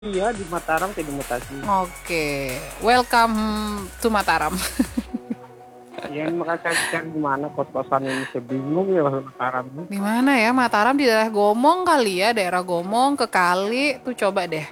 Iya, di Mataram kayak di Mutasi. Oke, welcome to Mataram. Ya, ini makanya saya cari di mana kos-kosan ini. Saya bingung ya masuk Mataram ini. Di mana ya? Mataram di daerah Gomong kali ya, daerah Gomong ke kali tuh coba deh.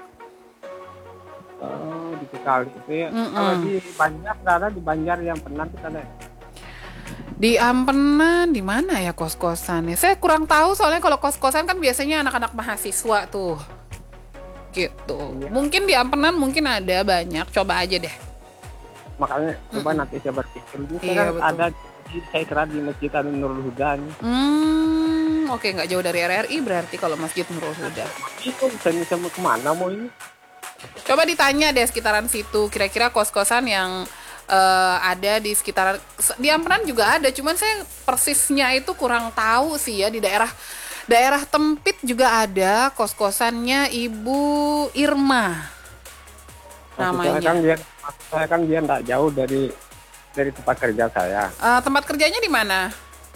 Oh, di Kekali itu ya. Kalau Mm-mm. di Banjar, nggak ada di Banjar yang pernah kita ada. Di Ampenan di mana ya kos-kosannya? Saya kurang tahu soalnya kalau kos-kosan kan biasanya anak-anak mahasiswa tuh. Gitu. Iya, Mungkin di Ampenan mungkin ada banyak, coba aja deh. makanya coba Mm-mm. nanti saya berpikir. Ini saya Iya kan betul. ada, saya kira di Masjid Nurul Huda nih. Oke, nggak jauh dari RRI berarti kalau Masjid Nurul Huda. Itu saya mau kemana mau ini? Coba ditanya deh sekitaran situ, kira-kira kos-kosan yang ada di sekitaran di Ampenan juga ada, cuman saya persisnya itu kurang tahu sih ya di daerah daerah Tempit juga ada kos-kosannya Ibu Irma Maksud namanya. saya kan biar nggak jauh dari tempat kerja saya. Tempat kerjanya di mana?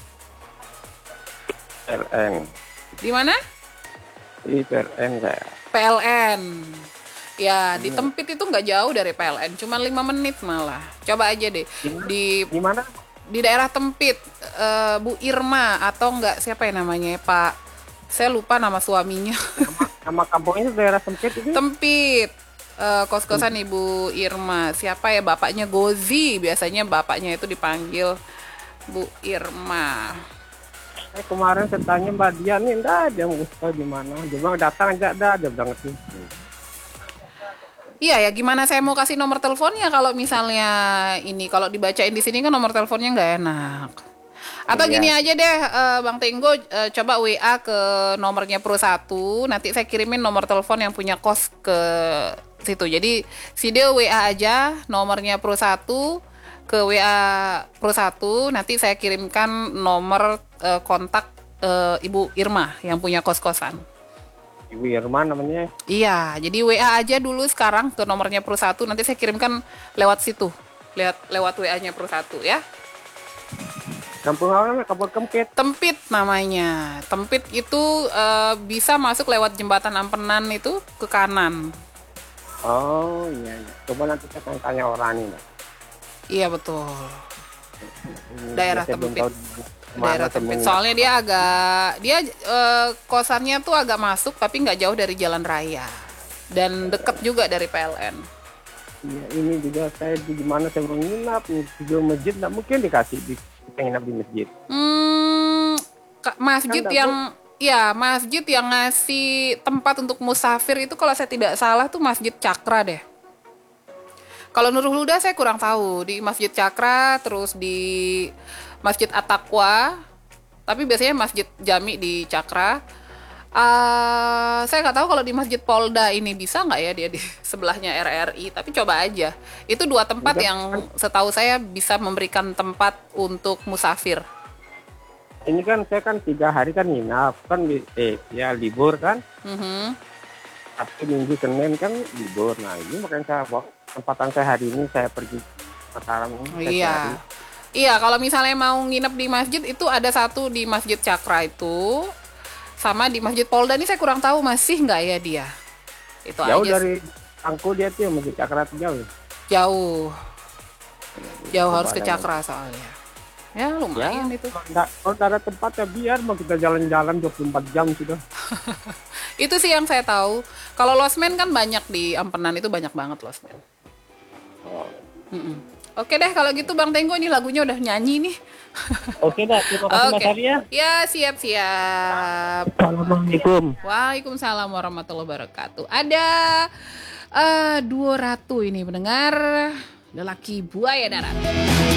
PLN. Di mana? Di PLN saya. PLN. Ya, di Iya. Tempit itu nggak jauh dari PLN, cuma 5 menit malah. Coba aja deh di Di mana? di daerah Tempit, Bu Irma atau enggak siapa ya namanya ya, Pak? Saya lupa nama suaminya. Nama kampungnya daerah sempit itu. Tempit. Kos-kosan Ibu Irma. Siapa ya bapaknya Gozi? Biasanya bapaknya itu dipanggil Bu Irma. Kemarin saya tanya Mbak Dian nih, enggak ada yang tahu di mana. Dia bilang datang aja ada banget nih. Iya ya, gimana saya mau kasih nomor teleponnya kalau misalnya ini kalau dibacain di sini kan nomor teleponnya nggak enak. Atau gini Iya, aja deh, Bang Tenggo, coba WA ke nomornya Pro 1, nanti saya kirimin nomor telepon yang punya kos ke situ. Jadi, si dia WA aja nomornya Pro 1 ke WA Pro 1, nanti saya kirimkan nomor kontak Ibu Irma yang punya kos-kosan. Ibu Irma namanya. Iya, jadi WA aja dulu sekarang ke nomornya Pro 1, nanti saya kirimkan lewat situ. Lewat WA-nya Pro 1 ya. Kampung apa namanya? Kampung Kempit. Tempit namanya. Tempit itu bisa masuk lewat jembatan Ampenan itu ke kanan. Oh iya, iya. Coba nanti saya akan tanya orang ini. Mbak. Iya betul. Biar Daerah saya belum Tempit. tahu di mana Daerah saya Tempit. menginap. Soalnya dia kosannya tuh agak masuk tapi nggak jauh dari jalan raya. Dan deket juga dari PLN. Iya, ini juga saya di mana saya menginap di masjid, nggak mungkin dikasih kita nginap di masjid. Hmm, Kan masjid nggak bu? yang ya masjid yang ngasih tempat untuk musafir itu kalau saya tidak salah tuh Masjid Cakra deh. Kalau Nurul Huda saya kurang tahu di Masjid Cakra terus di Masjid At-Taqwa, tapi biasanya Masjid Jami di Cakra. Saya nggak tahu kalau di Masjid Polda ini bisa nggak ya dia di sebelahnya RRI, tapi coba aja. Itu dua tempat Enggak. yang setahu saya bisa memberikan tempat untuk musafir. Ini kan saya kan 3 hari kan nginap kan ya libur kan. Mhm. Sabtu Minggu Senin kan libur. Nah ini makanya saya bawa kesempatan saya hari ini saya pergi Mataram ini Oh, saya cari. iya. Iya, kalau misalnya mau nginep di masjid itu ada satu di Masjid Cakra itu, sama di Masjid Polda ini saya kurang tahu masih nggak ya dia. Itu Jauh aja sih. dari Angku dia tuh Masjid Cakra tuh jauh. Jauh, jauh Coba harus ke ada nanti. Cakra soalnya. Ya Ya lumayan itu. kalau nggak ada tempat ya biar mau kita jalan-jalan 24 jam sudah. Itu sih yang saya tahu. Kalau losmen kan banyak di Ampenan itu banyak banget losmen. Oh. Mm-mm. Oke deh kalau gitu Bang Tenggo ini lagunya udah nyanyi nih. Oke dah, terima kasih Mas Oke. Arya. Ya siap-siap. Assalamualaikum. Waalaikumsalam warahmatullahi wabarakatuh. Ada dua ratu ini mendengar lelaki buaya darat.